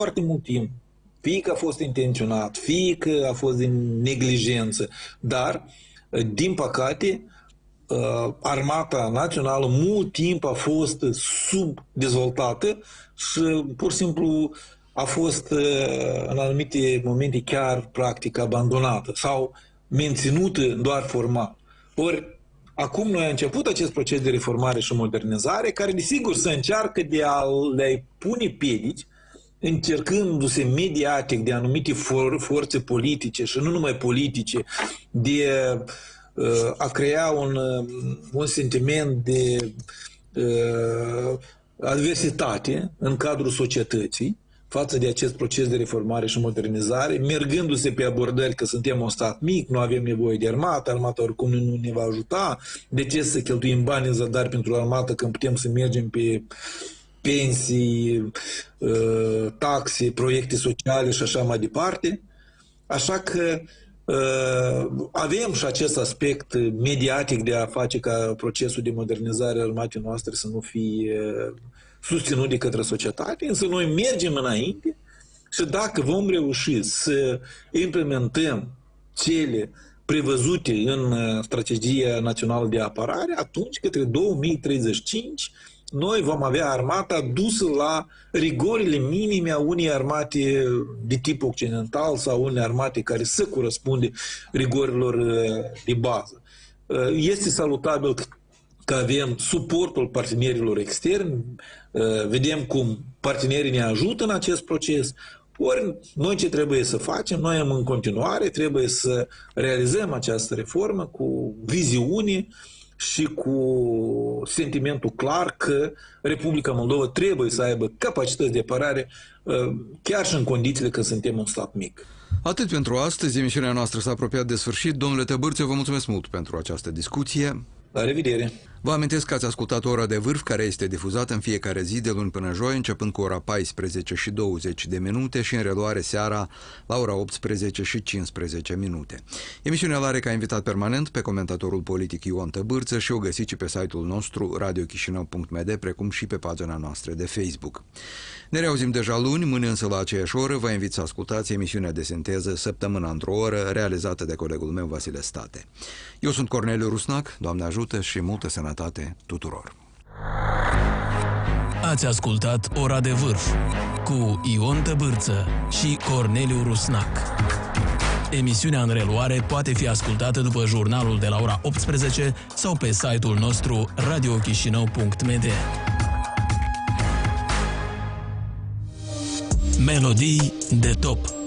foarte mult timp. Fie că a fost intenționat, fie că a fost din neglijență, dar, din păcate, Armata Națională mult timp a fost subdezvoltată și pur și simplu a fost în anumite momente chiar practic abandonată sau menținută doar formal. Ori acum noi am început acest proces de reformare și modernizare care desigur se încearcă de a-i pune piedici, încercându-se mediatic de anumite forțe politice și nu numai politice, de a crea un sentiment de adversitate în cadrul societății față de acest proces de reformare și modernizare, mergându-se pe abordări că suntem un stat mic, nu avem nevoie de armată, armata oricum nu ne va ajuta, de ce să cheltuim bani în zadar pentru armată când putem să mergem pe pensii, taxe, proiecte sociale și așa mai departe. Așa că avem și acest aspect mediatic de a face ca procesul de modernizare a armatei noastre să nu fie susținut de către societate, însă noi mergem înainte și dacă vom reuși să implementăm cele prevăzute în Strategia Națională de Apărare, atunci, către 2035, noi vom avea armata dusă la rigorile minime a unei armate de tip occidental sau unei armate care să corespunde rigorilor de bază. Este salutabil că avem suportul partenerilor externi, vedem cum partenerii ne ajută în acest proces. Ori noi ce trebuie să facem? Noi în continuare trebuie să realizăm această reformă cu viziune și cu sentimentul clar că Republica Moldova trebuie să aibă capacități de apărare chiar și în condițiile că suntem un stat mic. Atât pentru astăzi, emisiunea noastră s-a apropiat de sfârșit. Domnule Tăbârță, vă mulțumesc mult pentru această discuție. La revedere! Vă amintesc că ați ascultat Ora de Vârf, care este difuzată în fiecare zi de luni până joi, începând cu ora 14 și 20 de minute și în reluare seara la ora 18 și 15 minute. Emisiunea are ca invitat permanent pe comentatorul politic Ion Tăbârță și o găsiți și pe site-ul nostru radiochisinau.md, precum și pe pagina noastră de Facebook. Ne reauzim deja luni, mâine însă la aceeași oră vă invit să ascultați emisiunea de sinteză Săptămâna într-o oră, realizată de colegul meu Vasile State. Eu sunt Corneliu Rusnac, Doamne ajută și multă sănătate tuturor! Ați ascultat Ora de Vârf cu Ion Tăbârță și Corneliu Rusnac. Emisiunea în reluare poate fi ascultată după jurnalul de la ora 18 sau pe site-ul nostru radiochisinau.md. Melodii de top.